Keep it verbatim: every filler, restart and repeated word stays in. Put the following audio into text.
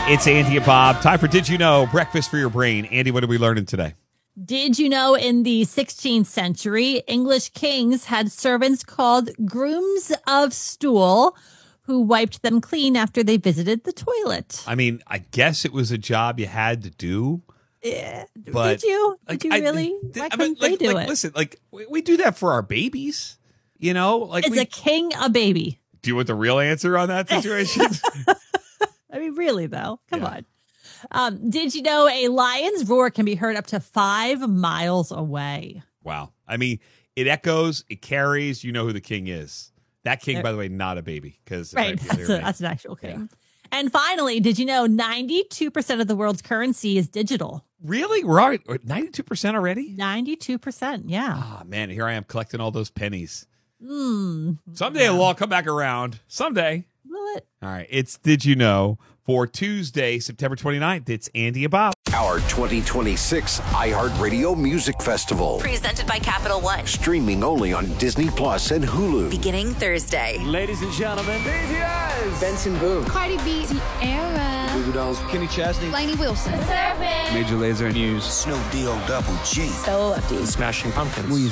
It's Andy and Bob. Time for Did You Know? Breakfast for your brain. Andy, what are we learning today? Did you know in the sixteenth century, English kings had servants called grooms of stool who wiped them clean after they visited the toilet? I mean, I guess it was a job you had to do. Yeah. But, did you? like, Did you I- really? th- Why I couldn't mean, like, they do like, it? Listen, like we, we do that for our babies. You know, like Is we, a king a baby? do you want the real answer on that situation? I mean, really, though. Come Yeah. on. Um, did you know a lion's roar can be heard up to five miles away? Wow. I mean, it echoes, it carries. You know who the king is. That king, There- by the way, not a baby. because Right. That's, a, that's an actual king. And finally, did you know ninety-two percent of the world's currency is digital? Really? We're already ninety-two percent already? ninety-two percent. Yeah. Ah, man, here I am collecting all those pennies. Mm, Someday it'll all come back around. Someday. will it? All right. It's Did You Know? For Tuesday, September twenty-ninth. It's Andy and Bob. Our twenty twenty-six iHeartRadio Music Festival. Presented by Capital One. Streaming only on Disney Plus and Hulu. Beginning Thursday. Ladies and gentlemen, B T S. Benson Boone. Cardi B, Sierra, Goo Goo Dolls. Kenny Chesney. Lainey Wilson, Major Lazer. News. Snoop D O Double G. Stella Lefty. Smashing Pumpkins.